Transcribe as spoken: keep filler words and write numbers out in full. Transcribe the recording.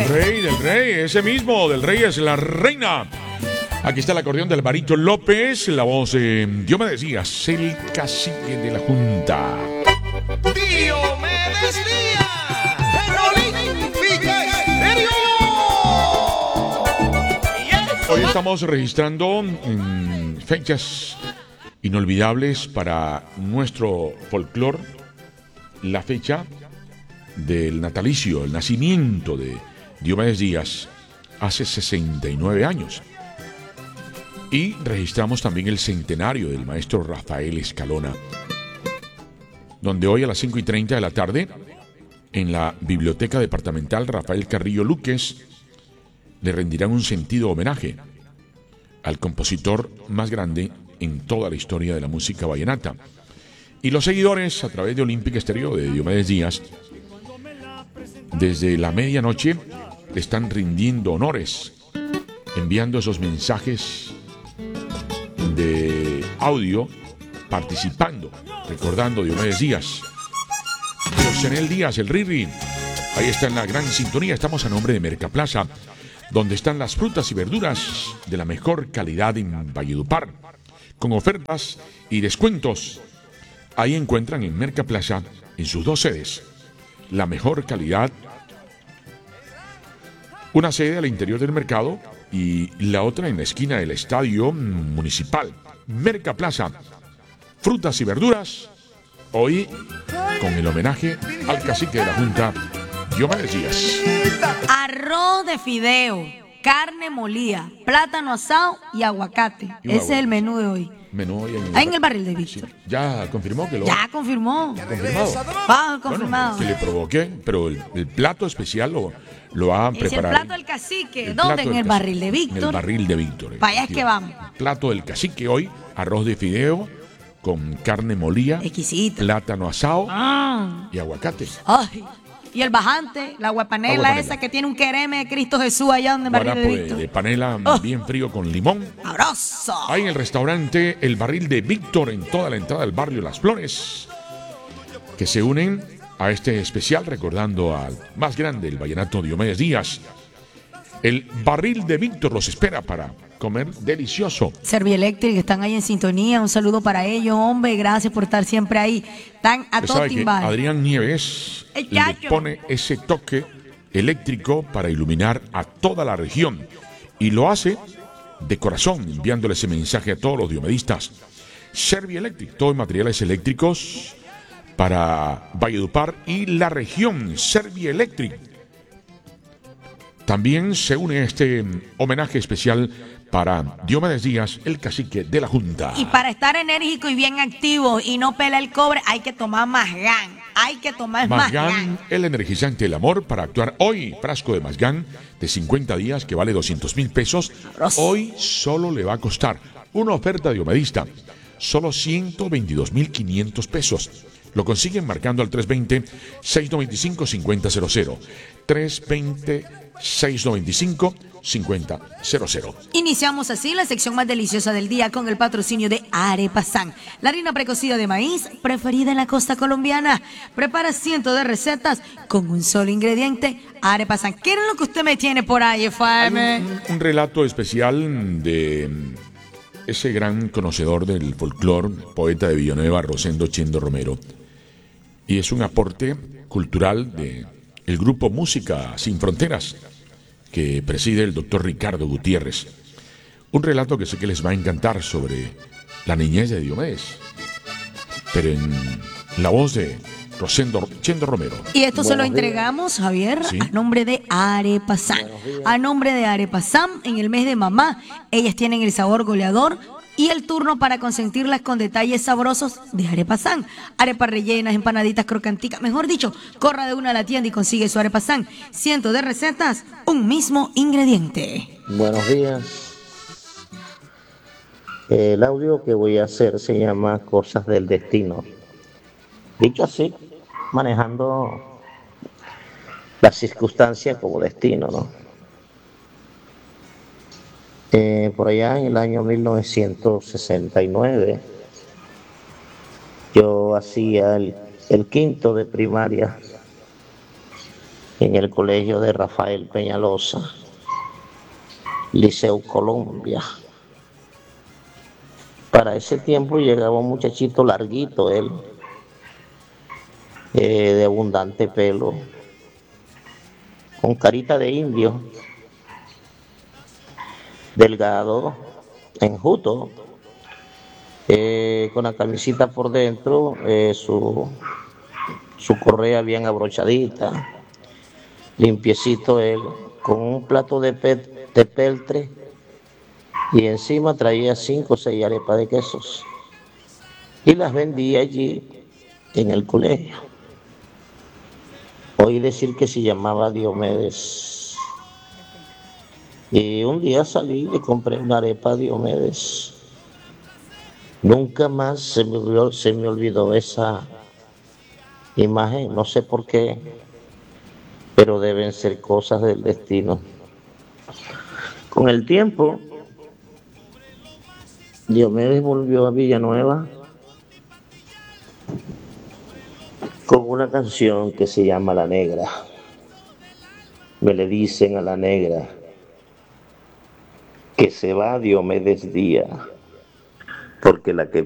rey, del rey, ese mismo, del rey es la reina. Aquí está el acordeón del Barito López, la voz de Diomedes Díaz, el cacique de la Junta. Diomedes Díaz, el Olímpica Estéreo. Hoy estamos registrando mm, fechas inolvidables para nuestro folclore, la fecha del natalicio, el nacimiento de Diomedes Díaz hace sesenta y nueve años. Y registramos también el centenario del maestro Rafael Escalona, donde hoy a las cinco y treinta de la tarde, en la Biblioteca Departamental Rafael Carrillo Luques, le rendirán un sentido homenaje al compositor más grande en toda la historia de la música vallenata. Y los seguidores, a través de Olímpica Estéreo de Diomedes Díaz, desde la medianoche le están rindiendo honores, enviando esos mensajes de audio, participando, recordando Diomedes Díaz. Rosenel Díaz, el Riri, ahí está en la gran sintonía. Estamos a nombre de Mercaplaza, donde están las frutas y verduras de la mejor calidad en Valledupar, con ofertas y descuentos. Ahí encuentran en Mercaplaza, en sus dos sedes, la mejor calidad. Una sede al interior del mercado y la otra en la esquina del estadio municipal. Mercaplaza, frutas y verduras, hoy con el homenaje al cacique de la Junta, Diomedes Díaz. Arroz de fideo, carne molida, plátano asado y aguacate. Y un Ese es el aguacate. menú de hoy. Menú hoy en Ahí en el barril de Víctor. Sí, ya confirmó que lo Ya confirmó. confirmado. Va, confirmado. Bueno, que le provoqué, pero el, el plato especial lo, lo va a Es el preparar. plato del cacique. El ¿Dónde? plato En del el cacique. barril de En el Víctor. barril de Víctor. Para allá es que vamos. Plato del cacique hoy, arroz de fideo con carne molida, Exquisito. plátano asado Ah. y aguacate. Ay. Y el bajante, la guapanela, La guapanela. esa que tiene un quereme de Cristo Jesús allá donde el barril Guarapo de de, Víctor. de panela Oh. bien frío con limón. ¡Sabroso! Hay en el restaurante El Barril de Víctor en toda la entrada del barrio Las Flores, que se unen a este especial recordando al más grande, el vallenato Diomedes Díaz. El Barril de Víctor los espera para comer delicioso. Servielectric, que están ahí en sintonía. Un saludo para ellos, hombre. Gracias por estar siempre ahí. Están a Usted todo sabe que timbal. Adrián Nieves El le chacho. pone ese toque eléctrico para iluminar a toda la región y lo hace de corazón, enviándole ese mensaje a todos los diomedistas. Servielectric, todos materiales eléctricos para Valledupar y la región. Servielectric. También se une este homenaje especial para Diomedes Díaz, el cacique de la Junta. Y para estar enérgico y bien activo y no pela el cobre, hay que tomar Masgán. Hay que tomar Masgán, Masgán. el energizante del amor para actuar hoy. Frasco de Masgán de cincuenta días que vale doscientos mil pesos. Hoy solo le va a costar una oferta diomedista, solo ciento veintidós mil quinientos pesos. Lo consiguen marcando al tres dos cero, seis nueve cinco, cinco cero cero cero. tres dos cero, seis nueve cinco, cinco cero cero. Iniciamos así la sección más deliciosa del día con el patrocinio de Arepasan, la harina precocida de maíz preferida en la costa colombiana. Prepara cientos de recetas con un solo ingrediente. Arepasan. ¿Qué es lo que usted me tiene por ahí, F M? Un, un relato especial de ese gran conocedor del folclore, poeta de Villanueva, Rosendo Chendo Romero. Y es un aporte cultural de el grupo Música Sin Fronteras, que preside el doctor Ricardo Gutiérrez. Un relato que sé que les va a encantar sobre la niñez de Diomedes, pero en la voz de Rosendo Chendo Romero. Y esto se lo entregamos, Javier, Sí. a nombre de Arepasan. A nombre de Arepasan, en el mes de mamá, ellas tienen el sabor goleador y el turno para consentirlas con detalles sabrosos de Arepasan. Arepas rellenas, empanaditas crocanticas, mejor dicho, corra de una a la tienda y consigue su Arepasan. Cientos de recetas, un mismo ingrediente. Buenos días. El audio que voy a hacer se llama Cosas del Destino. Dicho así, manejando las circunstancias como destino, ¿no? Eh, por allá en el año mil novecientos sesenta y nueve, yo hacía el, el quinto de primaria en el colegio de Rafael Peñalosa, Liceo Colombia. Para ese tiempo llegaba un muchachito larguito, él, eh, de abundante pelo, con carita de indio, delgado, enjuto, eh, con la camisita por dentro, eh, su, su correa bien abrochadita, limpiecito él, con un plato de, pe de peltre, y encima traía cinco o seis arepas de quesos y las vendía allí en el colegio. Oí decir que se llamaba Diomedes. Y un día salí y compré una arepa Diomedes. Nunca más se me olvidó, se me olvidó esa imagen, no sé por qué, pero deben ser cosas del destino. Con el tiempo, Diomedes volvió a Villanueva con una canción que se llama La Negra. Me le dicen a la negra que se va Diomedes Díaz, porque la que